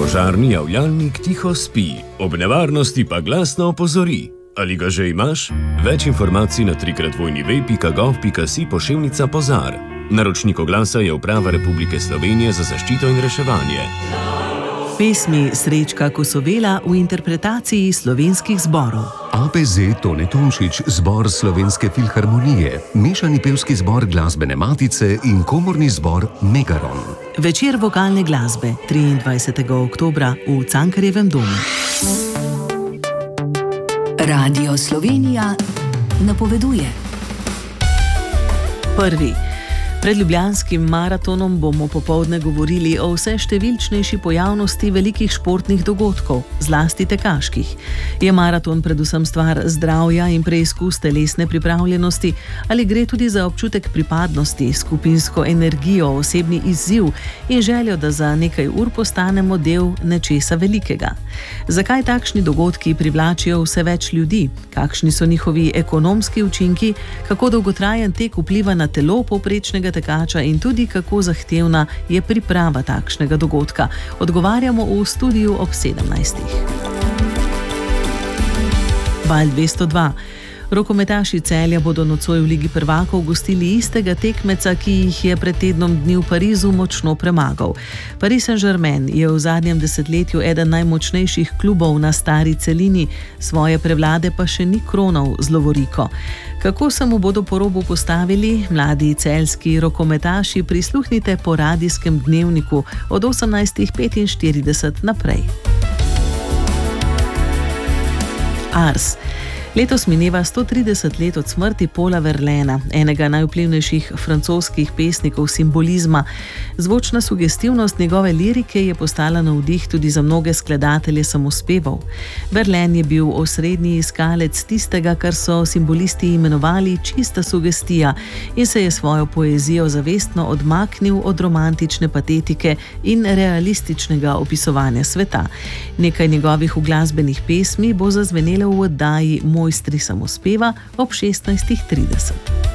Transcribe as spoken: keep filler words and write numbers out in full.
Požarni javljalnik tiho spi, ob nevarnosti pa glasno opozori. Ali ga že imaš? Več informacij na trikrat vojni ve pika gov pika si poševnica pozar. Naročnik oglasa je Uprava Republike Slovenije za zaščito in reševanje. Pesmi Srečka Kosovela v interpretaciji slovenskih zborov. A P Z Tone Tomšič, zbor Slovenske filharmonije, mešani pevski zbor Glasbene matice in komorni zbor Megaron. Večer vokalne glasbe triindvajsetega oktobra v Cankarjevem domu. Radio Slovenija napoveduje. Prvi. Pred ljubljanskim maratonom bomo popoldne govorili o vse številčnejši pojavnosti velikih športnih dogodkov, zlasti tekaških. Je maraton predvsem stvar zdravja in preizkus telesne pripravljenosti, ali gre tudi za občutek pripadnosti, skupinsko energijo, osebni izziv in željo, da za nekaj ur postanemo del nečesa velikega? Zakaj takšni dogodki privlačijo vse več ljudi? Kakšni so njihovi ekonomski učinki? Kako dolgotrajen tek vpliva na telo povprečnega tekača in tudi kako zahtevna je priprava takšnega dogodka? Odgovarjamo v studiu ob sedemnajstih. Val dvesto dva. Rokometaši Celja bodo nocoj v Ligi prvakov gostili istega tekmeca, ki jih je pred tednom dni v Parizu močno premagal. Paris Saint-Germain je v zadnjem desetletju eden najmočnejših klubov na stari celini, svoje prevlade pa še ni kronal z lovoriko. Kako se mu bodo po robu postavili mladi celjski rokometaši, prisluhnite po radijskem dnevniku od osemnajstih petinštirideset naprej. Ars. Letos mineva sto trideset let od smrti Paula Verlaina, enega najvplivnejših francoskih pesnikov simbolizma. Zvočna sugestivnost njegove lirike je postala navdih tudi za mnoge skladatelje samospevov. Verlaine je bil osrednji iskalec tistega, kar so simbolisti imenovali čista sugestija, in se je svojo poezijo zavestno odmaknil od romantične patetike in realističnega opisovanja sveta. Nekaj njegovih uglasbenih pesmi bo zazvenelo v oddaji Mojstri samospeva ob šestnajstih trideset.